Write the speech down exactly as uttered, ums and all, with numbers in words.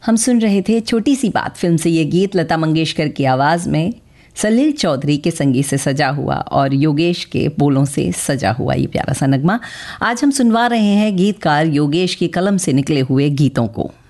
हम सुन रहे थे छोटी सी बात फिल्म से ये गीत, लता मंगेशकर की आवाज़ में सलील चौधरी के संगीत से सजा हुआ और योगेश के बोलों से सजा हुआ ये प्यारा सा नगमा। आज हम सुनवा रहे हैं गीतकार योगेश की कलम से निकले हुए गीतों को।